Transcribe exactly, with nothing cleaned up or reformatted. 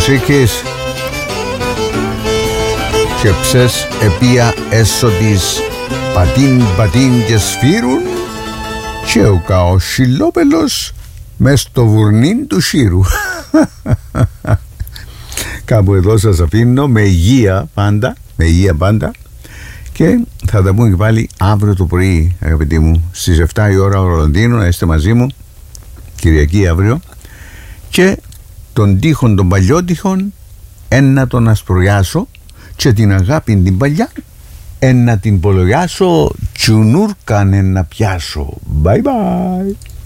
μουσίκης και ψες επία έσω της πατίν πατίν και σφύρουν και ο καοσιλόπελος μες στο βουρνίν του σύρου. Κάπου εδώ σας αφήνω με υγεία πάντα, με υγεία πάντα, και θα τα πούμε και πάλι αύριο το πρωί, αγαπητοί μου, στις εφτά η ώρα ο Λονδίνο, να είστε μαζί μου Κυριακή αύριο, και τον τείχον των παλιότυχων ένα τον ασπροιάσω και την αγάπη την παλιά ένα την πολογιάσω, τσουνούρκαν να πιάσω. Bye bye.